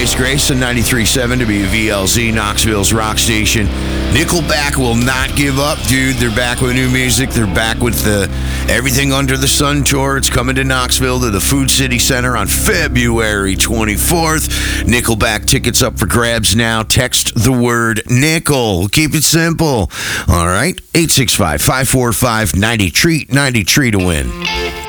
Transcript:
Space Grace on 93.7 WVLZ, Knoxville's rock station. Nickelback will not give up, dude. They're back with new music. They're back with the Everything Under the Sun tour. It's coming to Knoxville to the Food City Center on February 24th. Nickelback tickets up for grabs now. Text the word nickel. Keep it simple. All right, 865-545-93 to win.